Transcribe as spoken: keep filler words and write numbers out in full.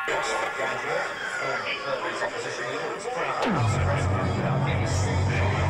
Gadget, former Burmese opposition leader, was proud of house arrest without any